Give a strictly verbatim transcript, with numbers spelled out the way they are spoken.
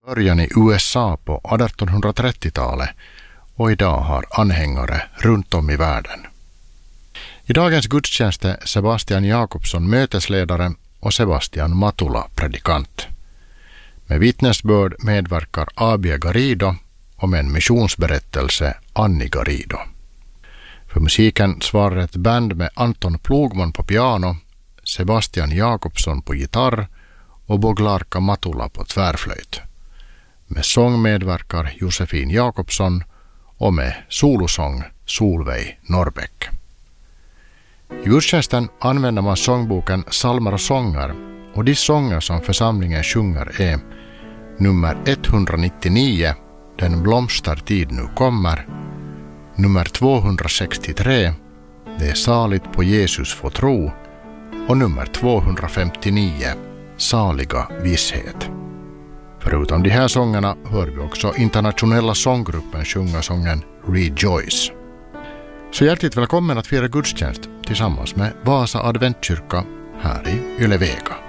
Början i U S A på artonhundratrettiotalet och idag har anhängare runt om i världen. I dagens gudstjänst är Sebastian Jakobsson mötesledare och Sebastian Matula predikant. Med vittnesbörd medverkar Abia Garido och med en missionsberättelse Annie Garido. För musiken svarar ett band med Anton Plogman på piano, Sebastian Jakobsson på gitarr och Boglarka Matula på tvärflöjt. Med sång medverkar Josefin Jakobsson och med solosång Solveig Norrbäck. I gudstjänsten använder man sångboken Psalmer och sånger, och de sånger som församlingen sjunger är nummer etthundranittionio, Den blomstertid nu kommer, nummer tvåhundrasextiotre, Det är saligt på Jesus få tro, och nummer tvåhundrafemtionio, Saliga visshet. Förutom de här sångerna hör vi också internationella sånggruppen sjunga sången Rejoice. Så hjärtligt välkommen att fira gudstjänst tillsammans med Vasa adventkyrka här i Ylevega.